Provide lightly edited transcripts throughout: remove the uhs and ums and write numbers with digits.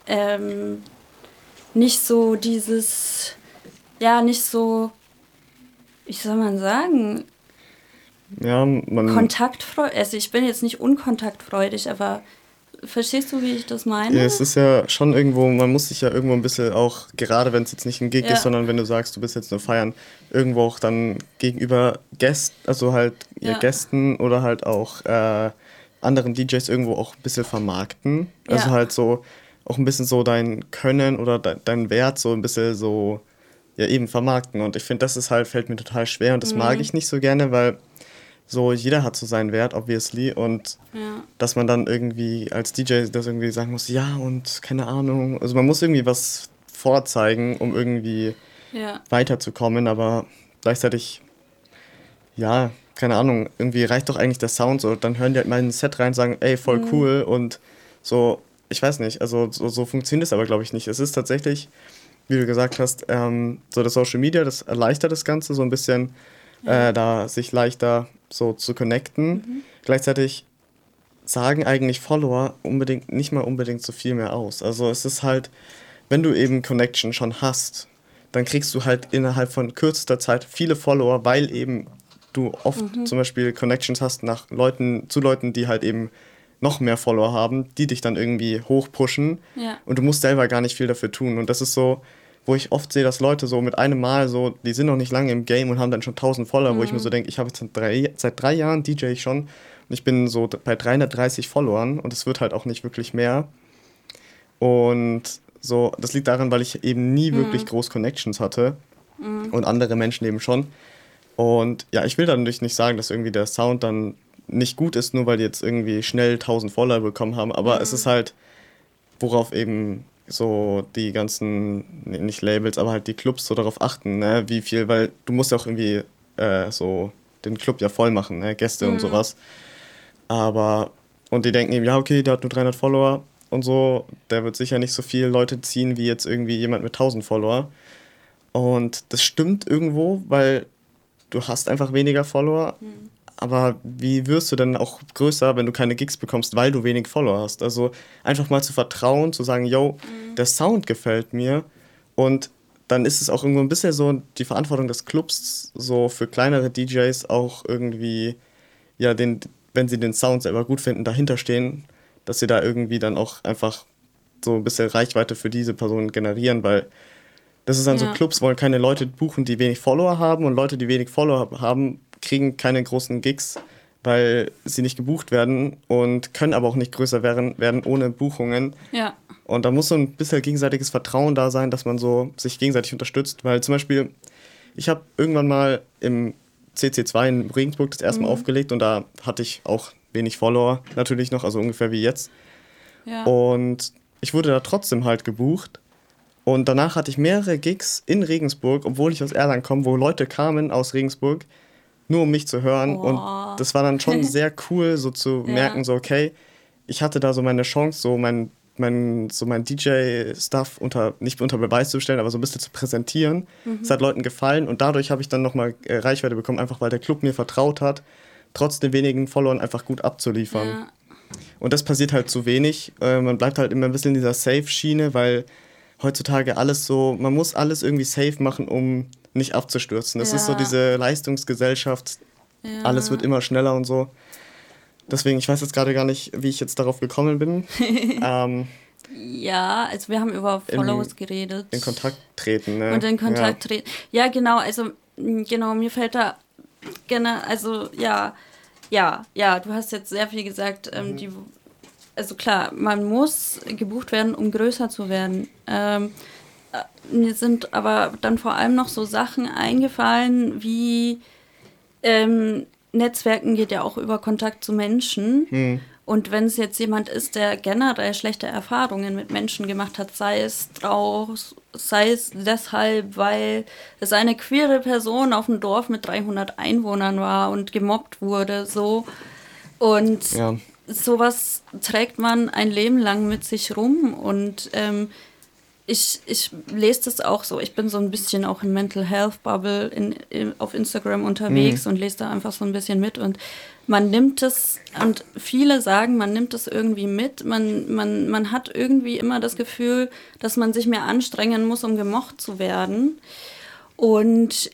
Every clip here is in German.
nicht so dieses, ja, nicht so, wie soll man sagen, Ja, kontaktfreudig. Also ich bin jetzt nicht unkontaktfreudig, aber verstehst du, wie ich das meine? ja, es ist ja schon irgendwo, man muss sich ja irgendwo ein bisschen auch, gerade wenn es jetzt nicht ein Gig ist, Ja, sondern wenn du sagst, du bist jetzt nur feiern, irgendwo auch dann gegenüber Gästen, also halt ja, ja, Gästen oder halt auch anderen DJs irgendwo auch ein bisschen vermarkten. Also ja. halt so auch ein bisschen so dein Können oder dein Wert so ein bisschen so, ja eben vermarkten. Und ich finde, das ist halt, fällt mir total schwer und das mag Mhm. ich nicht so gerne, weil so jeder hat so seinen Wert, obviously. Und Ja, dass man dann irgendwie als DJ das irgendwie sagen muss, ja und keine Ahnung. Also man muss irgendwie was vorzeigen, um irgendwie ja. weiterzukommen, aber gleichzeitig, ja, keine Ahnung, irgendwie reicht doch eigentlich der Sound so. Dann hören die halt mal in ein Set rein und sagen, ey, voll Mhm. cool und so, ich weiß nicht, also so funktioniert es aber, glaube ich, nicht. Es ist tatsächlich, wie du gesagt hast, so das Social Media, das erleichtert das Ganze so ein bisschen, Ja. da sich leichter so zu connecten. Mhm. Gleichzeitig sagen eigentlich Follower unbedingt nicht mal unbedingt so viel mehr aus. Also es ist halt, wenn du eben Connection schon hast, dann kriegst du halt innerhalb von kürzester Zeit viele Follower, weil eben du oft Mhm. zum Beispiel Connections hast nach Leuten, zu Leuten, die halt eben noch mehr Follower haben, die dich dann irgendwie hochpushen Ja. und du musst selber gar nicht viel dafür tun. Und das ist so, wo ich oft sehe, dass Leute so mit einem Mal so, die sind noch nicht lange im Game und haben dann schon 1000 Follower, wo ich mir so Mhm. denke, ich habe jetzt seit 3 Jahren DJ ich schon und ich bin so bei 330 Followern und es wird halt auch nicht wirklich mehr. Und so, das liegt daran, weil ich eben nie wirklich Mhm. groß Connections hatte Mhm. und andere Menschen eben schon. Und ja, ich will dadurch nicht sagen, dass irgendwie der Sound dann nicht gut ist, nur weil die jetzt irgendwie schnell 1000 Follower bekommen haben, aber es ist Mhm. halt, worauf eben so die ganzen, nee, nicht Labels, aber halt die Clubs so darauf achten, ne, wie viel, weil du musst ja auch irgendwie so den Club ja voll machen, ne, Gäste und Mhm. sowas. Aber, und die denken eben, ja, okay, der hat nur 300 Follower und so, der wird sicher nicht so viele Leute ziehen wie jetzt irgendwie jemand mit 1000 Follower. Und das stimmt irgendwo, weil du hast einfach weniger Follower. Mhm. Aber wie wirst du denn auch größer, wenn du keine Gigs bekommst, weil du wenig Follower hast? Also einfach mal zu vertrauen, zu sagen, yo, Mhm. der Sound gefällt mir. Und dann ist es auch irgendwo ein bisschen so die Verantwortung des Clubs, so für kleinere DJs auch irgendwie, ja, wenn sie den Sound selber gut finden, dahinter stehen, dass sie da irgendwie dann auch einfach so ein bisschen Reichweite für diese Person generieren, weil das ist dann so, Ja. Clubs wollen keine Leute buchen, die wenig Follower haben und Leute, die wenig Follower haben, kriegen keine großen Gigs, weil sie nicht gebucht werden und können aber auch nicht größer werden ohne Buchungen. Ja. Und da muss so ein bisschen gegenseitiges Vertrauen da sein, dass man so sich gegenseitig unterstützt, weil zum Beispiel, ich habe irgendwann mal im CC2 in Regensburg das erste Mal Mhm. aufgelegt und da hatte ich auch wenig Follower natürlich noch, also ungefähr wie jetzt. Ja. Und ich wurde da trotzdem halt gebucht und danach hatte ich mehrere Gigs in Regensburg, obwohl ich aus Erlangen komme, wo Leute kamen aus Regensburg, nur um mich zu hören. Und Oh. das war dann schon sehr cool, so zu Ja. merken, so, okay, ich hatte da so meine Chance, so mein DJ-Stuff nicht unter Beweis zu stellen, aber so ein bisschen zu präsentieren. Es Mhm. hat Leuten gefallen und dadurch habe ich dann nochmal Reichweite bekommen, einfach weil der Club mir vertraut hat, trotz den wenigen Followern einfach gut abzuliefern. Ja. Und das passiert halt zu wenig. Man bleibt halt immer ein bisschen in dieser Safe-Schiene, weil heutzutage alles so, man muss alles irgendwie safe machen, um nicht abzustürzen. Das ist so Ja. diese Leistungsgesellschaft, alles wird Ja. immer schneller und so. Deswegen, ich weiß jetzt gerade gar nicht, wie ich jetzt darauf gekommen bin. Ähm, Ja, also wir haben über in, Follows geredet in Kontakt treten, und ne? in Ja. Kontakt treten. Ja, genau, also genau, mir fällt da genau, also ja, ja, du hast jetzt sehr viel gesagt, also klar, man muss gebucht werden, um größer zu werden. Mir sind aber dann vor allem noch so Sachen eingefallen, wie Netzwerken geht ja auch über Kontakt zu Menschen. Hm. Und wenn es jetzt jemand ist, der generell schlechte Erfahrungen mit Menschen gemacht hat, sei es deshalb, weil es eine queere Person auf einem Dorf mit 300 Einwohnern war und gemobbt wurde, so. Und Ja. sowas trägt man ein Leben lang mit sich rum und ich lese das auch so. Ich bin so ein bisschen auch in Mental Health Bubble auf Instagram unterwegs und lese da einfach so ein bisschen mit. Und man nimmt es, und viele sagen, man nimmt es irgendwie mit. Man hat irgendwie immer das Gefühl, dass man sich mehr anstrengen muss, um gemocht zu werden. Und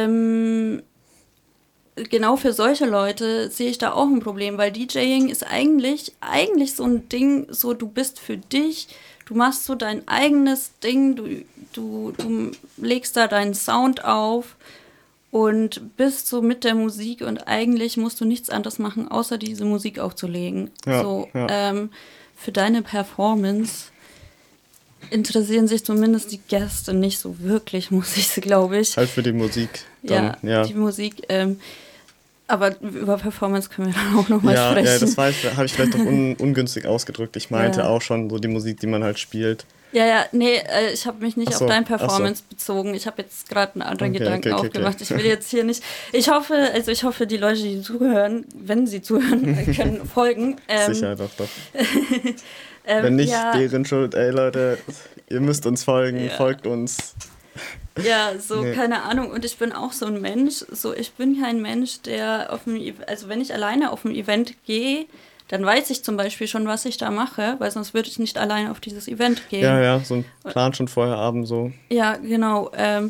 genau für solche Leute sehe ich da auch ein Problem, weil DJing ist eigentlich so ein Ding, so du bist für dich, du machst so dein eigenes Ding, du legst da deinen Sound auf und bist so mit der Musik und eigentlich musst du nichts anderes machen, außer diese Musik aufzulegen. Ja, so, ja. für deine Performance interessieren sich zumindest die Gäste nicht so wirklich, muss ich, glaube ich. Halt für die Musik. Dann, Die Musik. Aber über Performance können wir dann auch nochmal sprechen. Ja, das habe ich vielleicht doch ungünstig ausgedrückt. Ich meinte auch schon so die Musik, die man halt spielt. Ich habe mich nicht auf dein Performance bezogen. Ich habe jetzt gerade einen anderen Gedanken aufgemacht. Ich will jetzt hier nicht. Ich hoffe, die Leute, die zuhören, wenn sie zuhören, können folgen. Sicher, doch. Wenn nicht, deren Schuld, ey Leute, ihr müsst uns folgen, folgt uns. Ja, keine Ahnung. Und ich bin auch so ein Mensch, ich bin kein Mensch, der also wenn ich alleine auf ein Event gehe, dann weiß ich zum Beispiel schon, was ich da mache, weil sonst würde ich nicht alleine auf dieses Event gehen. Ja, so ein Plan schon vorher abends so. Ja, genau.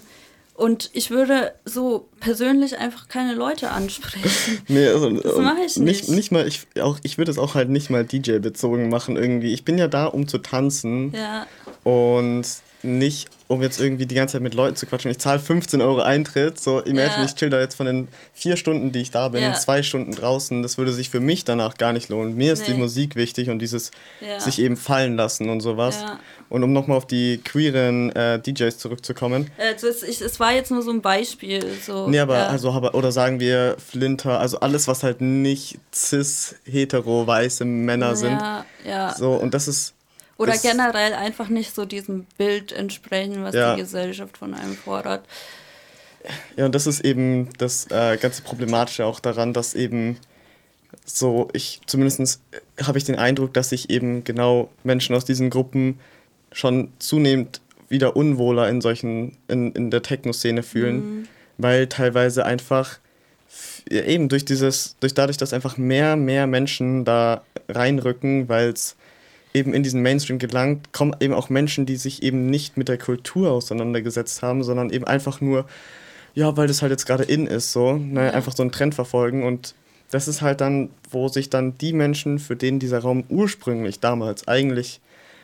Und ich würde so persönlich einfach keine Leute ansprechen. Nee, also, das mache ich nicht. Nicht mal, ich würde es auch halt nicht mal DJ-bezogen machen irgendwie. Ich bin ja da, um zu tanzen. Ja. Und nicht, um jetzt irgendwie die ganze Zeit mit Leuten zu quatschen. Ich zahle 15 € Eintritt. So, imagine, ich chill da jetzt von den 4 Stunden, die ich da bin, 2 Stunden draußen. Das würde sich für mich danach gar nicht lohnen. Mir ist die Musik wichtig und dieses sich eben fallen lassen und sowas. Ja. Und um nochmal auf die queeren DJs zurückzukommen. Es war jetzt nur so ein Beispiel. So, nee, aber oder sagen wir Flinter, also alles, was halt nicht cis-hetero-weiße Männer sind. Ja. So, und das ist. Oder generell einfach nicht so diesem Bild entsprechen, was die Gesellschaft von einem fordert. Ja, und das ist eben das ganze Problematische auch daran, dass eben so, zumindest habe ich den Eindruck, dass sich eben genau Menschen aus diesen Gruppen schon zunehmend wieder unwohler in der Techno-Szene fühlen, weil teilweise einfach eben dadurch, dass einfach mehr Menschen da reinrücken, weil es eben in diesen Mainstream gelangt, kommen eben auch Menschen, die sich eben nicht mit der Kultur auseinandergesetzt haben, sondern eben einfach nur, weil das halt jetzt gerade in ist, so, einfach so einen Trend verfolgen. Und das ist halt dann, wo sich dann die Menschen, für denen dieser Raum ursprünglich damals eigentlich,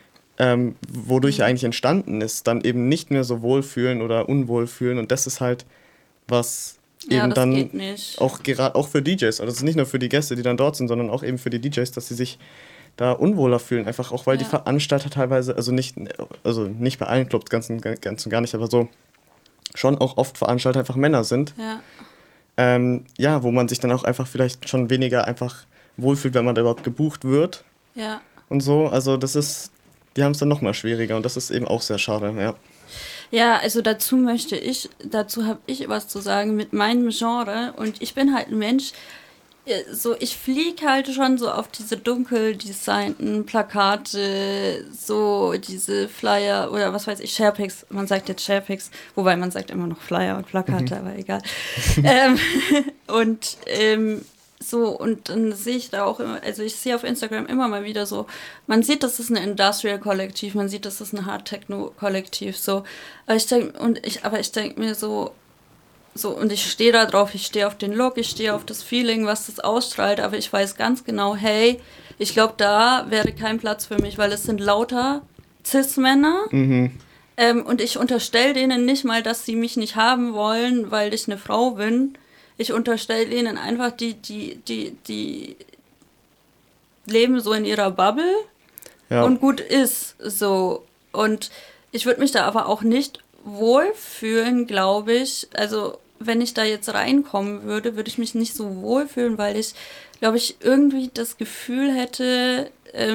wodurch er eigentlich entstanden ist, dann eben nicht mehr so wohlfühlen oder unwohl fühlen. Und das ist halt was eben dann auch für DJs, also das ist nicht nur für die Gäste, die dann dort sind, sondern auch eben für die DJs, dass sie sich da unwohler fühlen, einfach auch, weil die Veranstalter teilweise, also nicht bei allen Clubs, ganz und gar nicht, aber so schon auch oft Veranstalter einfach Männer sind. Wo man sich dann auch einfach vielleicht schon weniger einfach wohlfühlt, wenn man da überhaupt gebucht wird. Ja. Und so, also die haben es dann nochmal schwieriger und das ist eben auch sehr schade, ja. Ja, also dazu habe ich was zu sagen mit meinem Genre und ich bin halt ein Mensch, ich fliege halt schon so auf diese dunkel designten Plakate, so diese Flyer oder was weiß ich, Sharepics, man sagt jetzt Sharepics, wobei man sagt immer noch Flyer und Plakate, aber egal. Und dann sehe ich da auch immer, also ich sehe auf Instagram immer mal wieder so, man sieht, das ist ein Industrial-Kollektiv, man sieht, das ist ein Hard-Techno-Kollektiv, so. Aber ich denke mir so, und ich stehe da drauf, ich stehe auf den Look, ich stehe auf das Feeling, was das ausstrahlt, aber ich weiß ganz genau, hey, ich glaube, da wäre kein Platz für mich, weil es sind lauter Cis-Männer und ich unterstelle denen nicht mal, dass sie mich nicht haben wollen, weil ich eine Frau bin. Ich unterstelle ihnen einfach, die leben so in ihrer Bubble und gut ist so. Und ich würde mich da aber auch nicht wohlfühlen, glaube ich. Also wenn ich da jetzt reinkommen würde, würde ich mich nicht so wohlfühlen, weil ich, glaube ich, irgendwie das Gefühl hätte,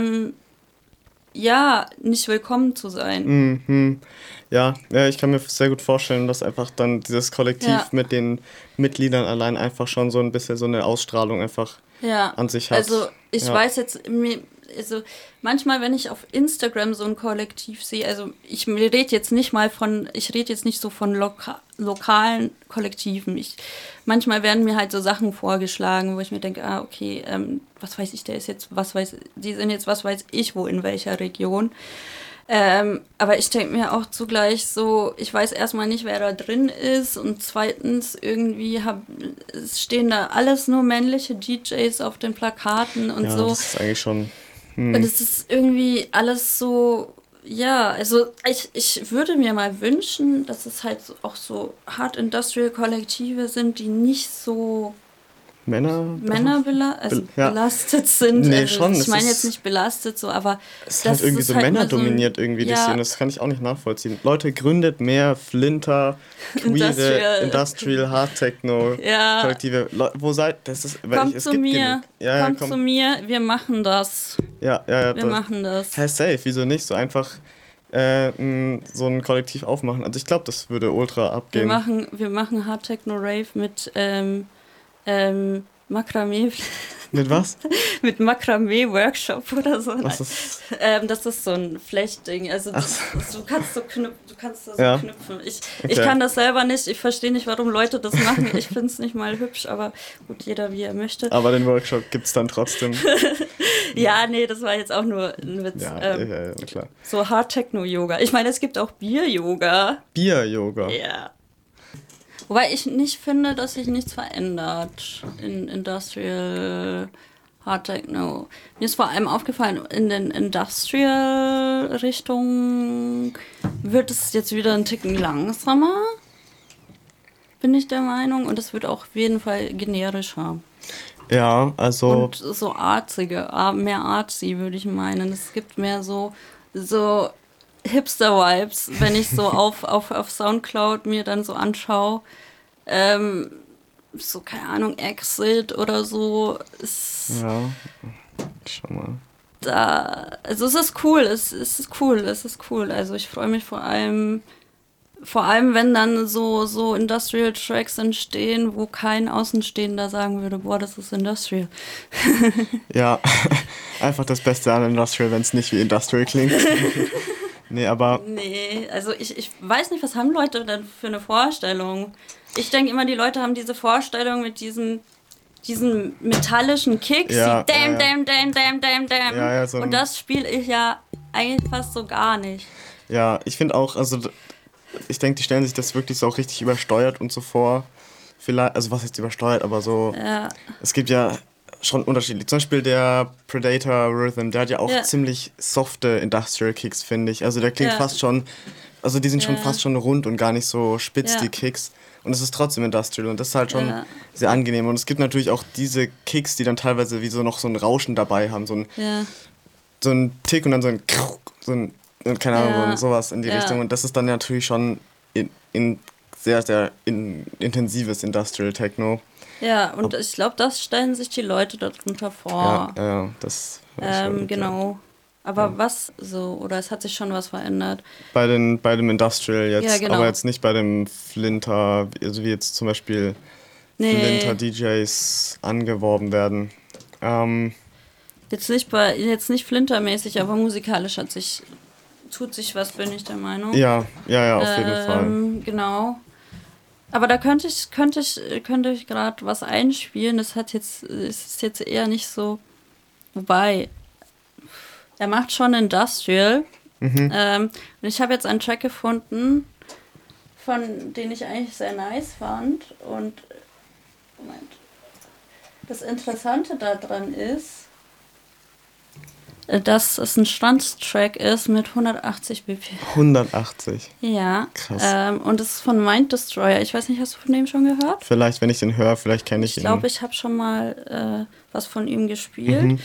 nicht willkommen zu sein. Ja, ich kann mir sehr gut vorstellen, dass einfach dann dieses Kollektiv mit den Mitgliedern allein einfach schon so ein bisschen so eine Ausstrahlung einfach an sich hat. Also ich weiß jetzt, also manchmal, wenn ich auf Instagram so ein Kollektiv sehe, also ich rede jetzt nicht so von lokalen Kollektiven. Manchmal werden mir halt so Sachen vorgeschlagen, wo ich mir denke, okay, was weiß ich, die sind jetzt, was weiß ich wo, in welcher Region. Aber ich denke mir auch zugleich so, ich weiß erstmal nicht, wer da drin ist und zweitens irgendwie es stehen da alles nur männliche DJs auf den Plakaten und so. Das ist eigentlich schon... Und es ist irgendwie alles so, ja, also ich würde mir mal wünschen, dass es halt auch so Hard Industrial Kollektive sind, die nicht so belastet sind. Nee, also, schon. Ich meine jetzt nicht belastet, so, aber es ist halt irgendwie so männerdominiert irgendwie die Szene. Das kann ich auch nicht nachvollziehen. Leute, gründet mehr Flinter, queere, Industrial Hard Techno Kollektive. Wo seid das? Kommt zu mir, kommt zu mir, wir machen das. Wir machen das. Hey, safe, wieso nicht? So einfach so ein Kollektiv aufmachen. Also ich glaube, das würde ultra abgehen. Wir machen Hard Techno Rave mit Makramee. Mit was? Mit Makramee-Workshop oder so. Was ist? Das ist so ein Flechtding. Also du kannst so knüpfen. Ich kann das selber nicht. Ich verstehe nicht, warum Leute das machen. Ich finde es nicht mal hübsch, aber gut, jeder wie er möchte. Aber den Workshop gibt es dann trotzdem. Ja, nee, das war jetzt auch nur ein Witz. Ja, klar. So Hard-Techno-Yoga. Ich meine, es gibt auch Bier-Yoga. Bier-Yoga? Ja. Wobei ich nicht finde, dass sich nichts verändert in Industrial Hard Techno. Mir ist vor allem aufgefallen, in den Industrial-Richtungen wird es jetzt wieder ein Ticken langsamer, bin ich der Meinung. Und es wird auch auf jeden Fall generischer. Ja, also... Und so mehr artsy, würde ich meinen. Es gibt mehr so Hipster-Vibes, wenn ich so auf Soundcloud mir dann so anschaue. So, keine Ahnung, Exit oder so. Ja, schau mal. Also es ist cool, es ist cool. Also ich freue mich vor allem, wenn dann so Industrial Tracks entstehen, wo kein Außenstehender sagen würde, boah, das ist Industrial. Ja, einfach das Beste an Industrial, wenn es nicht wie Industrial klingt. Nee, also ich weiß nicht, was haben Leute denn für eine Vorstellung? Ich denke immer, die Leute haben diese Vorstellung mit diesen metallischen Kicks, ja, die damn. Ja, so und das spiele ich ja eigentlich fast so gar nicht. Ja, ich finde auch, also ich denke, die stellen sich das wirklich so auch richtig übersteuert und so vor. Vielleicht, also was heißt übersteuert, aber so, es gibt ja schon unterschiedlich. Zum Beispiel der Predator Rhythm, der hat ja auch ziemlich softe Industrial Kicks, finde ich. Also der klingt fast schon, also die sind schon fast schon rund und gar nicht so spitz, die Kicks. Und es ist trotzdem Industrial und das ist halt schon sehr angenehm. Und es gibt natürlich auch diese Kicks, die dann teilweise wie so noch so ein Rauschen dabei haben. So ein Tick und dann so ein keine Ahnung, sowas in die Richtung. Und das ist dann natürlich schon in sehr, sehr intensives Industrial Techno. Ja, und ich glaube, das stellen sich die Leute darunter vor. Ja, das genau. Aber was so, oder es hat sich schon was verändert? Bei dem Industrial jetzt, ja, genau. Aber jetzt nicht bei dem Flinter, also wie jetzt zum Beispiel Flinter-DJs angeworben werden. Jetzt nicht Flinter-mäßig, aber musikalisch tut sich was, bin ich der Meinung. Ja, auf jeden Fall. Genau. Aber da könnte ich gerade was einspielen. Das ist jetzt eher nicht so. Wobei, er macht schon Industrial. Und ich habe jetzt einen Track gefunden, den ich eigentlich sehr nice fand. Und Moment. Das Interessante daran ist, dass es ein Standstrack ist mit 180 BPM. 180? Ja. Krass. Und es ist von Mind Destroyer. Ich weiß nicht, hast du von dem schon gehört? Vielleicht, wenn ich den höre, vielleicht kenne ich ihn. Ich glaube, ich habe schon mal was von ihm gespielt.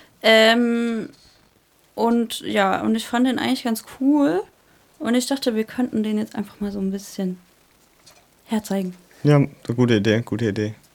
Und ich fand den eigentlich ganz cool. Und ich dachte, wir könnten den jetzt einfach mal so ein bisschen herzeigen. Ja, gute Idee.